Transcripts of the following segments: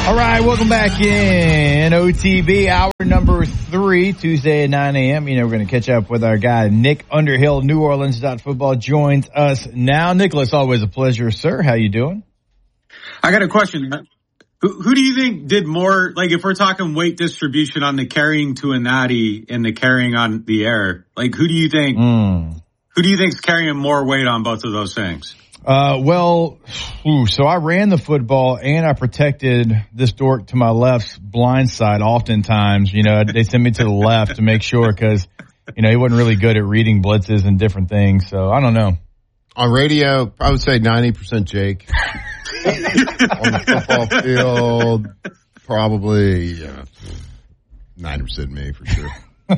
All right, welcome back in OTB, hour number 3, Tuesday at 9 a.m. You know, we're going to catch up with our guy, Nick Underhill, NewOrleans.football joins us now. Nicholas, always a pleasure, sir. How you doing? I got a question. Who do you think did more, like if we're talking weight distribution on the carrying to a natty and the carrying on the air, like who do you think's carrying more weight on both of those things? So I ran the football and I protected this dork to my left's blind side oftentimes. You know, they sent me to the left to make sure because, you know, he wasn't really good at reading blitzes and different things. So I don't know. On radio, I would say 90% Jake. On the football field, probably 90% me for sure.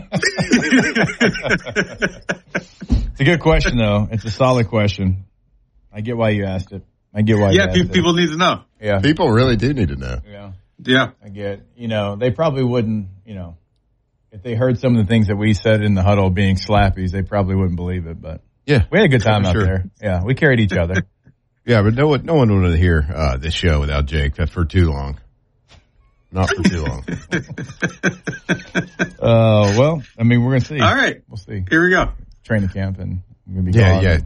It's a good question, though. It's a solid question. I get why you asked it. People need to know. Yeah. People really do need to know. Yeah. I get, you know, they probably wouldn't, you know, if they heard some of the things that we said in the huddle being slappies, they probably wouldn't believe it, but yeah, we had a good time out there. Yeah. We carried each other. Yeah, but no one wanted to hear this show without Jake for too long. Not for too long. Well, I mean, we're going to see. All right. We'll see. Here we go. Training camp and we're going to be gone. Yeah.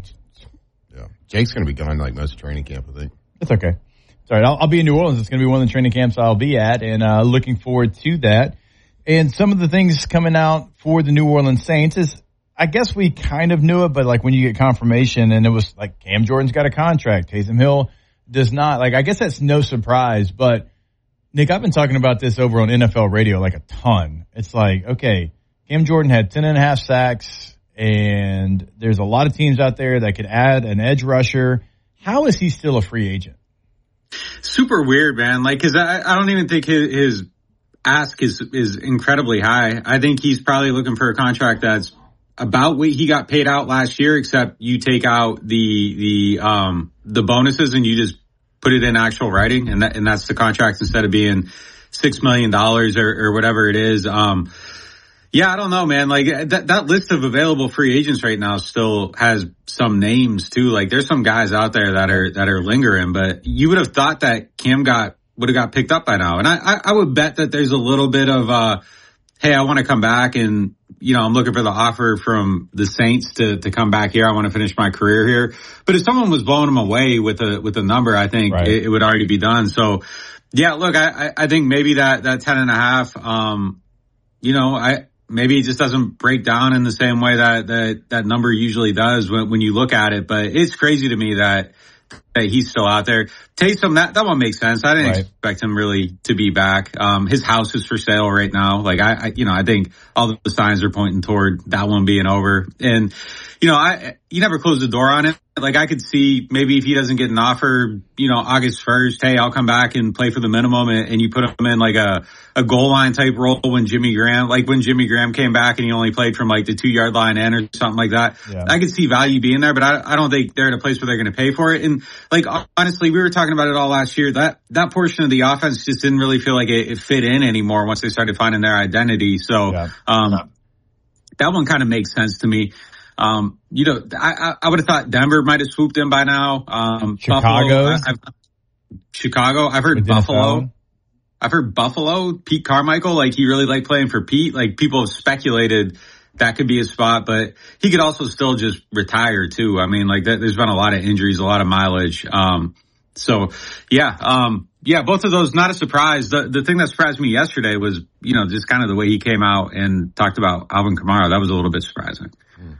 Jake's going to be gone like most of training camp, I think. It's okay. It's all right. I'll be in New Orleans. It's going to be one of the training camps I'll be at, and looking forward to that. And some of the things coming out for the New Orleans Saints is, I guess we kind of knew it, but like when you get confirmation and it was like Cam Jordan's got a contract, Taysom Hill does not. Like, I guess that's no surprise, but Nick, I've been talking about this over on NFL radio like a ton. It's like, okay, Cam Jordan had 10.5 sacks. And there's a lot of teams out there that could add an edge rusher. How is he still a free agent? Super weird, man. Like, cause I don't even think his ask is incredibly high. I think he's probably looking for a contract that's about what he got paid out last year, except you take out the bonuses and you just put it in actual writing. And that's the contract instead of being $6 million or whatever it is. Yeah, I don't know, man. Like that list of available free agents right now still has some names too. Like there's some guys out there that are lingering, but you would have thought that Cam would have got picked up by now. And I would bet that there's a little bit of, hey, I want to come back and, you know, I'm looking for the offer from the Saints to come back here. I want to finish my career here. But if someone was blowing him away with a number, I think it would already be done. So yeah, look, I think maybe that 10.5, you know, maybe it just doesn't break down in the same way that number usually does when you look at it. But it's crazy to me that he's still out there. Taysom, that one makes sense. I didn't expect him really to be back. His house is for sale right now. Like I think all the signs are pointing toward that one being over. And, you know, you never close the door on it. Like I could see maybe if he doesn't get an offer, you know, August 1st, hey, I'll come back and play for the minimum and you put him in like a goal line type role when Jimmy Graham came back and he only played from like the 2-yard line in or something like that. Yeah. I could see value being there, but I don't think they're at a place where they're going to pay for it. And like, honestly, we were talking about it all last year. That portion of the offense just didn't really feel like it fit in anymore once they started finding their identity. So, that one kind of makes sense to me. You know, I would have thought Denver might have swooped in by now. Chicago. I've heard Buffalo. I've heard Buffalo, Pete Carmichael, like he really liked playing for Pete. Like people have speculated that could be a spot, but he could also still just retire too. I mean, like there's been a lot of injuries, a lot of mileage. So yeah, both of those, not a surprise. The thing that surprised me yesterday was, you know, just kind of the way he came out and talked about Alvin Kamara. That was a little bit surprising.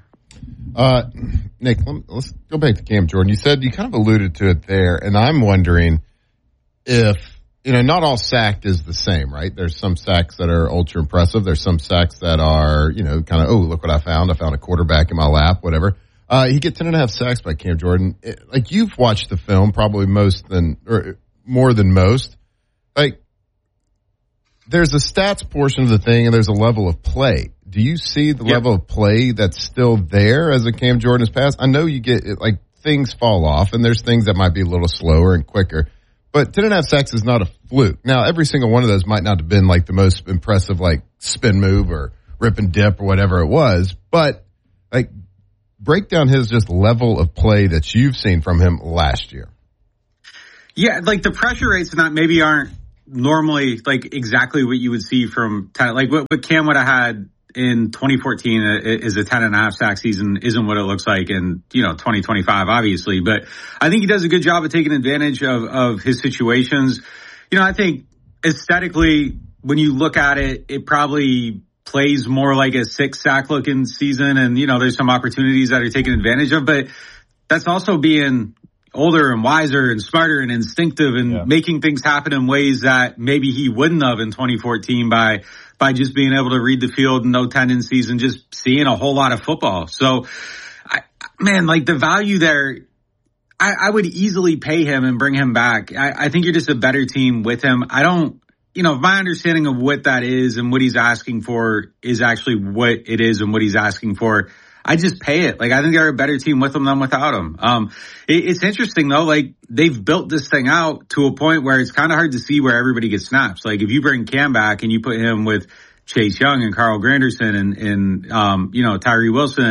Nick, let's go back to Cam Jordan. You said you kind of alluded to it there, and I'm wondering if, you know, not all sacked is the same, right? There's some sacks that are ultra impressive. There's some sacks that are, you know, kind of, oh, look what I found. I found a quarterback in my lap, whatever. He gets 10.5 sacks by Cam Jordan. Like, you've watched the film probably more than most. Like, there's a stats portion of the thing and there's a level of play. Do you see the level of play that's still there as a Cam Jordan has passed? I know you get it, like things fall off and there's things that might be a little slower and quicker, but 10.5 sacks is not a fluke. Now, every single one of those might not have been like the most impressive, like spin move or rip and dip or whatever it was, but like break down his just level of play that you've seen from him last year. Yeah, like the pressure rates maybe aren't normally like exactly what you would see from like what Cam would have had in 2014 is a 10.5 sack season isn't what it looks like in, 2025, obviously. But I think he does a good job of taking advantage of his situations. I think aesthetically, when you look at it, it probably plays more like a 6 sack looking season. And, there's some opportunities that are taken advantage of, but that's also being older and wiser and smarter and instinctive and making things happen in ways that maybe he wouldn't have in 2014 by just being able to read the field and no tendencies and just seeing a whole lot of football. So, like the value there, I would easily pay him and bring him back. I think you're just a better team with him. I don't, my understanding of what that is and what he's asking for is actually what it is and what he's asking for. I just pay it. Like, I think they're a better team with him than without him. It's interesting though, like they've built this thing out to a point where it's kind of hard to see where everybody gets snaps. Like if you bring Cam back and you put him with Chase Young and Carl Granderson and Tyree Wilson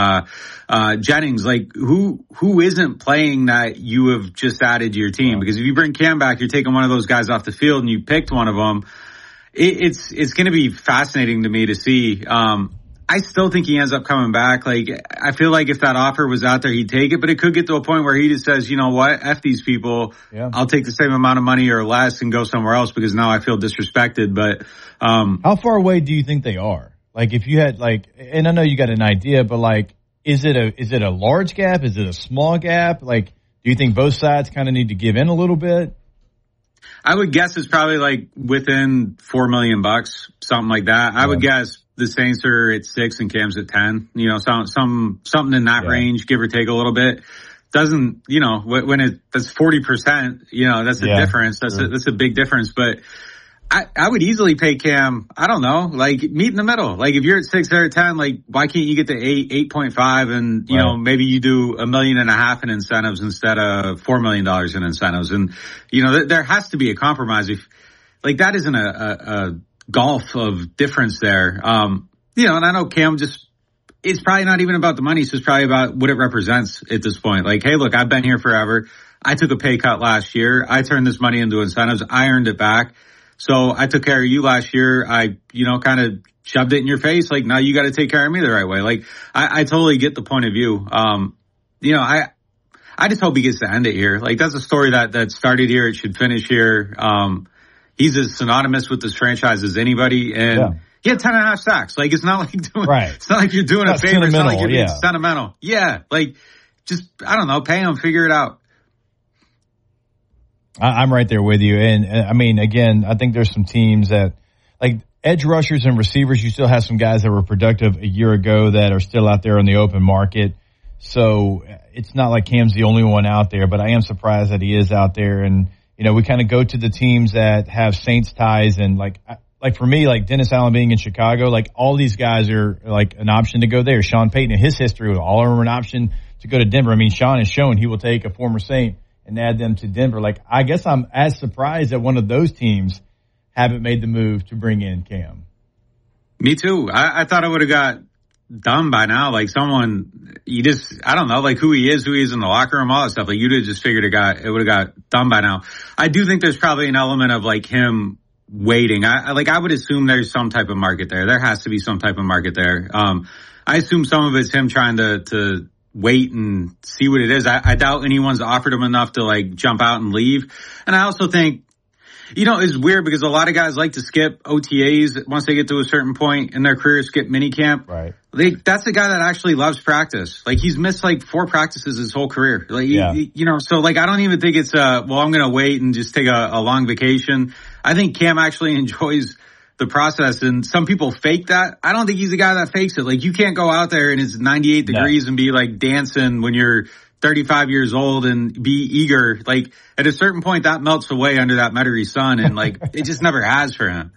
and Jennings, like who isn't playing that you have just added to your team? Because if you bring Cam back, you're taking one of those guys off the field and you picked one of them. It's going to be fascinating to me to see. I still think he ends up coming back. Like, I feel like if that offer was out there, he'd take it, but it could get to a point where he just says, you know what, F these people. Yeah. I'll take the same amount of money or less and go somewhere else because now I feel disrespected. But, how far away do you think they are? Like, if you had and I know you got an idea, but like, is it a large gap? Is it a small gap? Like, do you think both sides kind of need to give in a little bit? I would guess it's probably like within $4 million, something like that. I would guess the Saints are at 6 and Cam's at 10, something in that range, give or take a little bit. Doesn't, when that's 40%, that's a difference. That's a big difference. But I would easily pay Cam, I don't know, like meet in the middle. Like if you're at 6 or 10, like why can't you get to 8.5 and, maybe you do $1.5 million in incentives instead of $4 million in incentives. And, there has to be a compromise. If like that isn't a gulf of difference there. And I know Cam it's probably not even about the money. It's just probably about what it represents at this point. Like, hey, look, I've been here forever. I took a pay cut last year. I turned this money into incentives. I earned it back. So I took care of you last year. I, kind of shoved it in your face. Like, now you got to take care of me the right way. Like, I totally get the point of view. I just hope he gets to end it here. Like, that's a story that started here. It should finish here. He's as synonymous with this franchise as anybody. And he had 10.5 sacks. Like, it's not like it's not like you're doing a favor. It's not like you're being sentimental. Yeah. Like, just, I don't know, pay him, figure it out. I'm right there with you. And I mean, again, I think there's some teams that like edge rushers and receivers. You still have some guys that were productive a year ago that are still out there on the open market. So it's not like Cam's the only one out there, but I am surprised that he is out there. And, we kind of go to the teams that have Saints ties and like for me, like Dennis Allen being in Chicago, like all these guys are like an option to go there. Sean Payton and his history with all of them are an option to go to Denver. I mean, Sean has shown he will take a former Saint and add them to Denver. Like, I guess I'm as surprised that one of those teams haven't made the move to bring in Cam. Me too. I thought it would have got done by now. Like someone, I don't know, like who he is in the locker room, all that stuff. Like you'd have just figured it would have got done by now. I do think there's probably an element of like him waiting. I would assume there's some type of market there. There has to be some type of market there. I assume some of it's him trying to wait and see what it is. I doubt anyone's offered him enough to like jump out and leave. And I also think, it's weird because a lot of guys like to skip OTAs once they get to a certain point in their career, skip minicamp. Right. That's the guy that actually loves practice. Like he's missed like 4 practices his whole career. Like, so like I don't even think it's I'm going to wait and just take a long vacation. I think Cam actually enjoys the process, and some people fake that. I don't think he's the guy that fakes it. Like you can't go out there and it's 98 degrees and be like dancing when you're 35 years old and be eager. Like at a certain point that melts away under that Metairie sun, and like it just never has for him.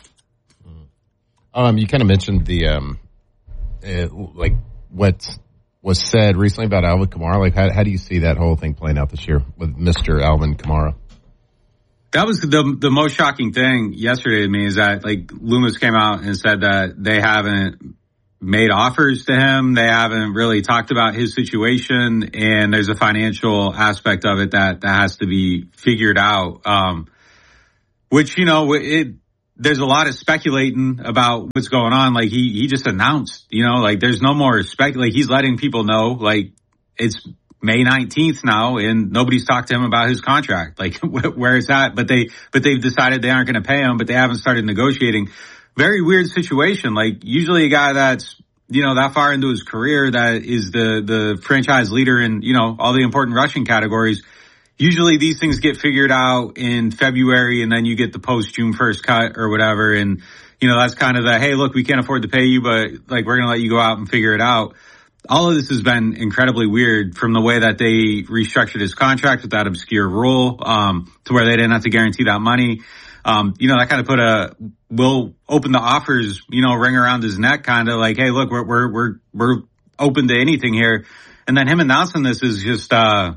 You kind of mentioned the like what was said recently about Alvin Kamara. Like how do you see that whole thing playing out this year with Mr. Alvin Kamara? That was the most shocking thing yesterday to me is that like Loomis came out and said that they haven't made offers to him. They haven't really talked about his situation, and there's a financial aspect of it that has to be figured out. which, there's a lot of speculating about what's going on. Like he just announced, like there's no more like he's letting people know, like it's May 19th now and nobody's talked to him about his contract, like where it's at, but they've decided they aren't going to pay him, but they haven't started negotiating. Very weird situation. Like usually a guy that's, that far into his career that is the franchise leader in, all the important rushing categories. Usually these things get figured out in February and then you get the post June 1st cut or whatever. And, that's kind of the, hey, look, we can't afford to pay you, but like, we're going to let you go out and figure it out. All of this has been incredibly weird from the way that they restructured his contract with that obscure rule, to where they didn't have to guarantee that money. That kind of put we'll open the offers, ring around his neck, kind of like, hey, look, we're open to anything here. And then him announcing this is just,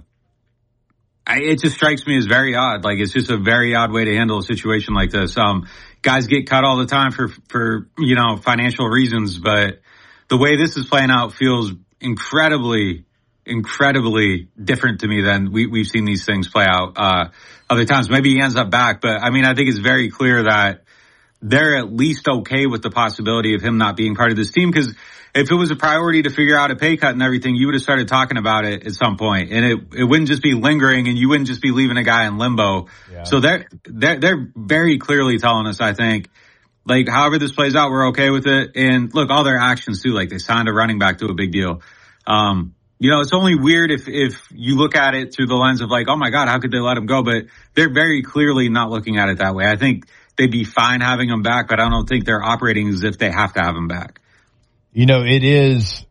it just strikes me as very odd. Like it's just a very odd way to handle a situation like this. Guys get cut all the time for financial reasons, but the way this is playing out feels incredibly different to me than we've seen these things play out, other times. Maybe he ends up back, but I think it's very clear that they're at least okay with the possibility of him not being part of this team. Cause if it was a priority to figure out a pay cut and everything, you would have started talking about it at some point, and it wouldn't just be lingering and you wouldn't just be leaving a guy in limbo. Yeah. So they're very clearly telling us, I think, like, however this plays out, we're okay with it. And look, all their actions too, like they signed a running back to a big deal. It's only weird if you look at it through the lens of like, oh my God, how could they let him go? But they're very clearly not looking at it that way. I think they'd be fine having him back, but I don't think they're operating as if they have to have him back. It is,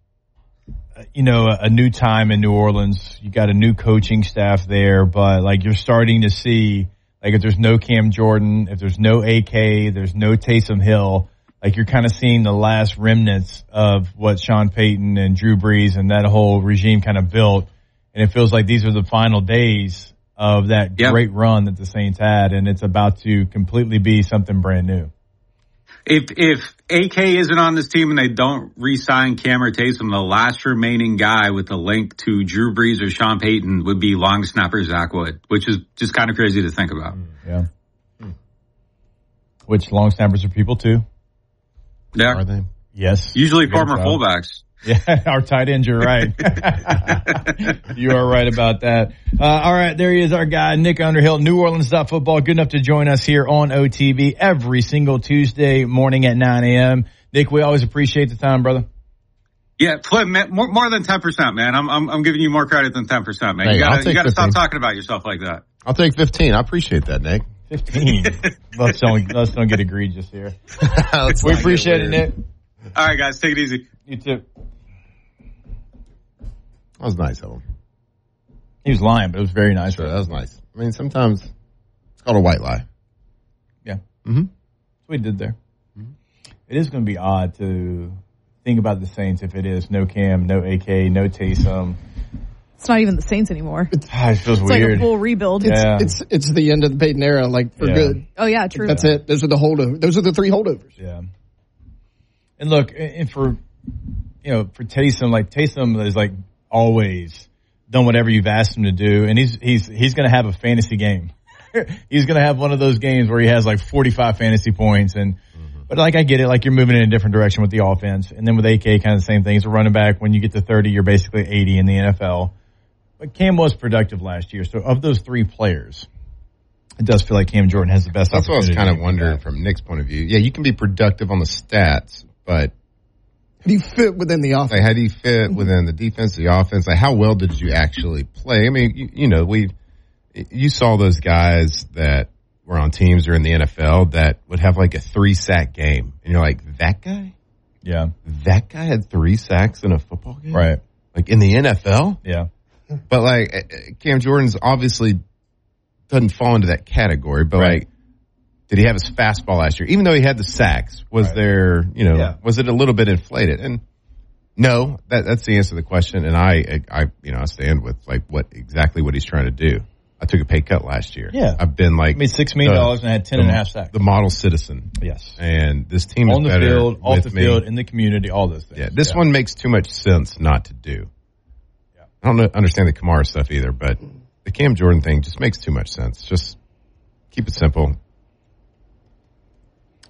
a new time in New Orleans. You got a new coaching staff there, but like you're starting to see, like if there's no Cam Jordan, if there's no AK, there's no Taysom Hill, like you're kind of seeing the last remnants of what Sean Payton and Drew Brees and that whole regime kind of built. And it feels like these are the final days of that great run that the Saints had, and it's about to completely be something brand new. If AK isn't on this team and they don't re-sign Cam or Taysom, the last remaining guy with a link to Drew Brees or Sean Payton would be long snapper Zach Wood, which is just kind of crazy to think about. Yeah. Which long snappers are people too. Yeah. Are they? Yes. Usually former fullbacks. Yeah, our tight ends, you're right. You are right about that. All right, there he is, our guy, Nick Underhill, NewOrleans.football. Good enough to join us here on OTB every single Tuesday morning at 9 a.m. Nick, we always appreciate the time, brother. Yeah, Flip, more than 10%, man. I'm giving you more credit than 10%, man. Hey, you gotta stop talking about yourself like that. I'll take 15. I appreciate that, Nick. 15. Let's don't get egregious here. We appreciate it, Nick. All right, guys, take it easy. You too. That was nice of him. He was lying, but it was very nice. Sure, that was nice. Sometimes it's called a white lie. Yeah. Mm-hmm. That's what he did there. Mm-hmm. It is going to be odd to think about the Saints if it is no Cam, no AK, no Taysom. It's not even the Saints anymore. It feels it's weird. Like a full rebuild. It's the end of the Peyton era, like for good. Oh yeah, true. That's it. Those are the three holdovers. Yeah. And look, and for Taysom, like Taysom is like always done whatever you've asked him to do, and he's going to have a fantasy game. He's going to have one of those games where he has like 45 fantasy points, and but like I get it, like you're moving in a different direction with the offense, and then with AK, kind of the same thing. He's a running back. When you get to 30, you're basically 80 in the NFL. But Cam was productive last year, so of those three players, it does feel like Cam Jordan has the best. That's what I was kind of wondering from Nick's point of view. Yeah, you can be productive on the stats, but how do you fit within the offense? Like, how do you fit within the defense, the offense? Like, how well did you actually play? I mean, you saw those guys that were on teams or in the NFL that would have like a 3-sack game, and you're like, that guy? Yeah. That guy had 3 sacks in a football game? Right. Like in the NFL? Yeah. But like, Cam Jordan's obviously doesn't fall into that category, but like, did he have his fastball last year? Even though he had the sacks, was there, was it a little bit inflated? And no, that's the answer to the question. And I stand with like what he's trying to do. I took a pay cut last year. Yeah. I've been like, I made $6 million and I had 10.5 sacks. The model citizen. Yes. And this team is on the better field, off the me. field, in the community, all those things. Yeah. This one makes too much sense not to do. Yeah. I don't understand the Kamara stuff either, but the Cam Jordan thing just makes too much sense. Just keep it simple.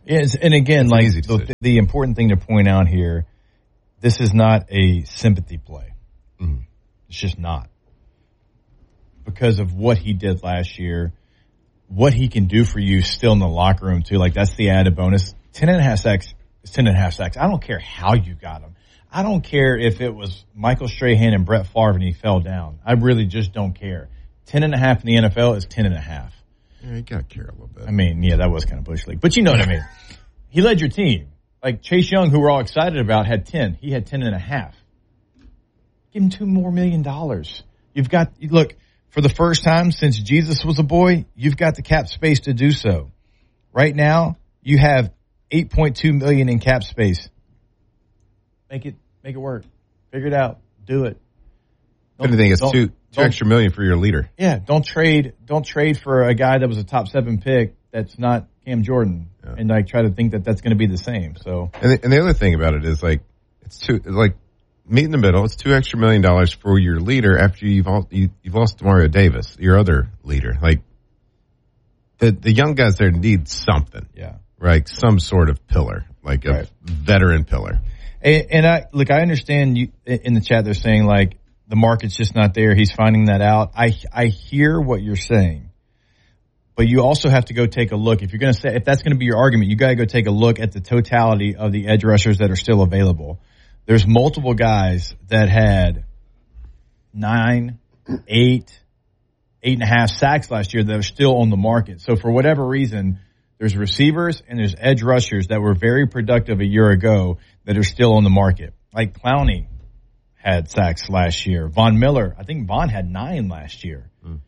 Yes, and again, It's like an easy decision. the important thing to point out here, this is not a sympathy play. Mm-hmm. It's just not. Because of what he did last year, what he can do for you still in the locker room too. Like that's the added bonus. 10.5 sacks is 10.5 sacks. I don't care how you got him. I don't care if it was Michael Strahan and Brett Favre and he fell down. I really just don't care. 10.5 in the NFL is 10.5. Yeah, you gotta care a little bit. I mean, yeah, that was kind of Bush League, but you know what I mean. He led your team. Like Chase Young, who we're all excited about, had 10. He had 10.5. Give him $2 more million. You've got, look, for the first time since Jesus was a boy, you've got the cap space to do so. Right now, you have $8.2 million in cap space. Make it work. Figure it out. Do it. If anything, it's two extra million for your leader. Yeah, don't trade for a guy that was a top 7 pick that's not Cam Jordan, and like try to think that that's going to be the same. So, and the other thing about it is like meet in the middle. It's $2 extra million for your leader after you've lost Mario Davis, your other leader. Like the young guys there need something, right? Some sort of pillar, like a veteran pillar. And I understand you in the chat. They're saying like the market's just not there. He's finding that out. I hear what you're saying, but you also have to go take a look. If you're going to say, if that's going to be your argument, you got to go take a look at the totality of the edge rushers that are still available. There's multiple guys that had 9, 8, 8.5 sacks last year that are still on the market. So for whatever reason, there's receivers and there's edge rushers that were very productive a year ago that are still on the market. Like Clowney had sacks last year. Von Miller, I think Von had 9 last year.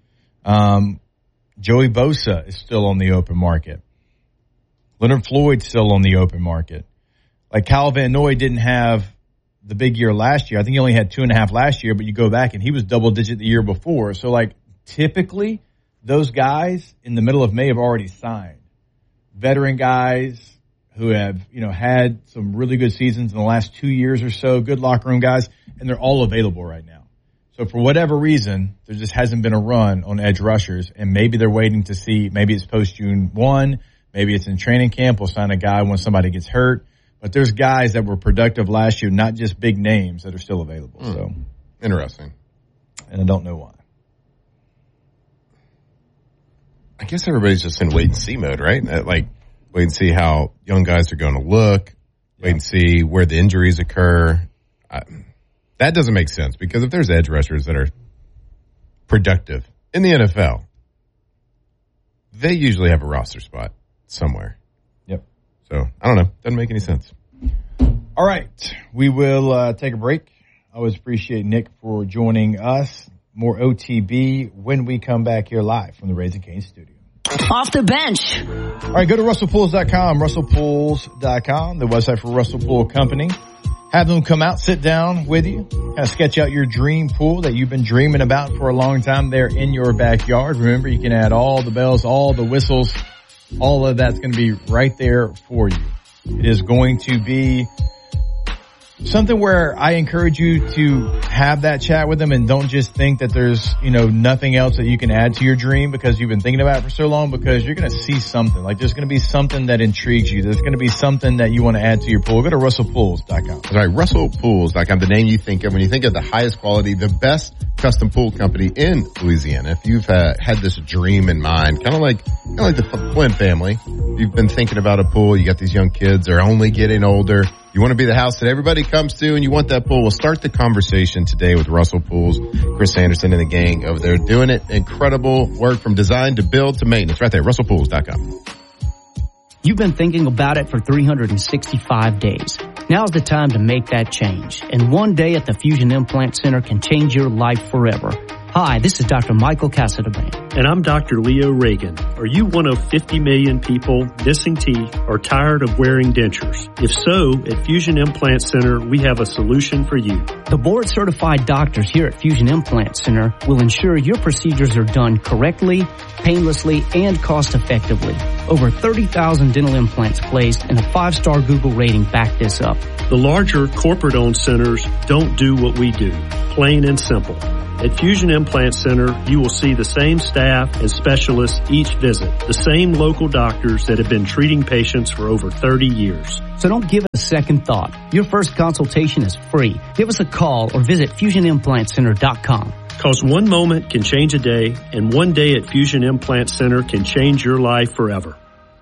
Joey Bosa is still on the open market. Leonard Floyd's still on the open market. Like Kyle Van Noy didn't have the big year last year. I think he only had 2.5 last year, but you go back and he was double digit the year before. So like typically those guys in the middle of May have already signed. Veteran guys who have, had some really good seasons in the last 2 years or so, good locker room guys, and they're all available right now. So for whatever reason, there just hasn't been a run on edge rushers, and maybe they're waiting to see, maybe it's post-June 1, maybe it's in training camp, we'll sign a guy when somebody gets hurt. But there's guys that were productive last year, not just big names, that are still available. So Interesting. And I don't know why. I guess everybody's just in wait and see mode, right? Like, wait and see how young guys are going to look, wait and see where the injuries occur. That doesn't make sense because if there's edge rushers that are productive in the NFL, they usually have a roster spot somewhere. Yep. So, I don't know. Doesn't make any sense. All right. We will take a break. I always appreciate Nick for joining us. More OTB when we come back here live from the Raising Cane's studio. Off the bench. All right, go to RussellPools.com, RussellPools.com, the website for Russell Pool Company. Have them come out, sit down with you, kind of sketch out your dream pool that you've been dreaming about for a long time there in your backyard. Remember, you can add all the bells, all the whistles, all of that's going to be right there for you. It is going to be something where I encourage you to have that chat with them and don't just think that there's, nothing else that you can add to your dream because you've been thinking about it for so long, because you're going to see something. Like there's going to be something that intrigues you. There's going to be something that you want to add to your pool. Go to RussellPools.com. That's right, RussellPools.com, the name you think of when you think of the highest quality, the best custom pool company in Louisiana. If you've had this dream in mind, kind of like the Flynn family, you've been thinking about a pool, you got these young kids, they're only getting older. You want to be the house that everybody comes to and you want that pool. We'll start the conversation today with Russell Pools, Chris Anderson and the gang over there doing it. Incredible work from design to build to maintenance. Right there, RussellPools.com. You've been thinking about it for 365 days. Now's the time to make that change. And one day at the Fusion Implant Center can change your life forever. Hi, this is Dr. Michael Casadaband. And I'm Dr. Leo Reagan. Are you one of 50 million people missing teeth or tired of wearing dentures? If so, at Fusion Implant Center, we have a solution for you. The board-certified doctors here at Fusion Implant Center will ensure your procedures are done correctly, painlessly, and cost-effectively. Over 30,000 dental implants placed and a 5-star Google rating back this up. The larger corporate-owned centers don't do what we do, plain and simple. At Fusion Implant Center, you will see the same staff and specialists each visit, the same local doctors that have been treating patients for over 30 years. So don't give it a second thought. Your first consultation is free. Give us a call or visit FusionImplantCenter.com. Because one moment can change a day, and one day at Fusion Implant Center can change your life forever.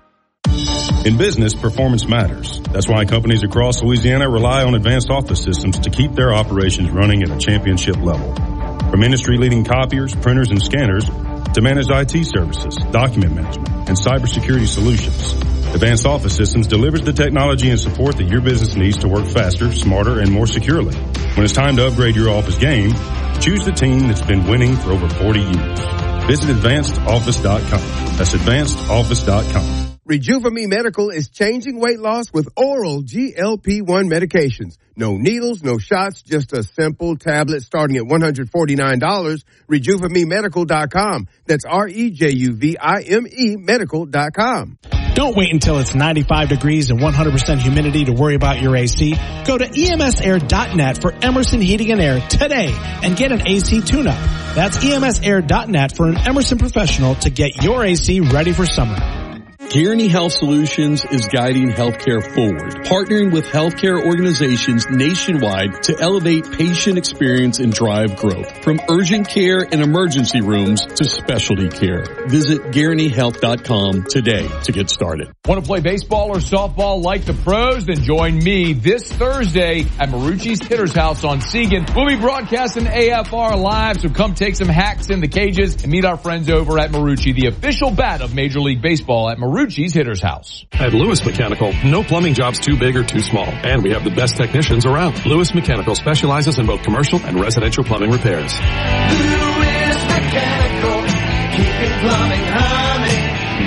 In business, performance matters. That's why companies across Louisiana rely on Advanced Office Systems to keep their operations running at a championship level. From industry-leading copiers, printers, and scanners to managed IT services, document management, and cybersecurity solutions, Advanced Office Systems delivers the technology and support that your business needs to work faster, smarter, and more securely. When it's time to upgrade your office game, choose the team that's been winning for over 40 years. Visit AdvancedOffice.com. That's AdvancedOffice.com. Rejuva-Me Medical is changing weight loss with oral GLP-1 medications. No needles, no shots, just a simple tablet starting at $149. RejuvaMeMedical.com. That's ReJuvime Medical.com. Don't wait until it's 95 degrees and 100% humidity to worry about your AC. Go to EMSair.net for Emerson Heating and Air today and get an AC tune-up. That's EMSair.net for an Emerson professional to get your AC ready for summer. Guaranty Health Solutions is guiding healthcare forward, partnering with healthcare organizations nationwide to elevate patient experience and drive growth. From urgent care and emergency rooms to specialty care. Visit GuarantyHealth.com today to get started. Want to play baseball or softball like the pros? Then join me this Thursday at Marucci's Hitter's House on Seagan. We'll be broadcasting AFR live, so come take some hacks in the cages and meet our friends over at Marucci, the official bat of Major League Baseball at Marucci's Hitter's House. At Lewis Mechanical, no plumbing job's too big or too small, and we have the best technicians around. Lewis Mechanical specializes in both commercial and residential plumbing repairs. Lewis Mechanical, keeping plumbing humming.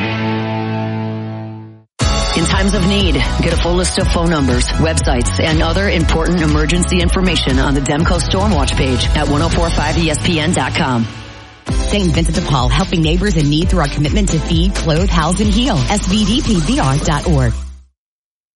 In times of need, get a full list of phone numbers, websites, and other important emergency information on the Demco Stormwatch page at 1045ESPN.com. St. Vincent de Paul, helping neighbors in need through our commitment to feed, clothe, house, and heal. SVDPBR.org.